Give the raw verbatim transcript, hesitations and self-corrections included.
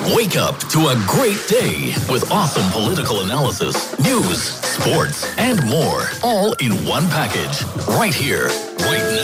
Wake up to a great day with awesome political analysis, news, sports, and more, all in one package. Right here, right now.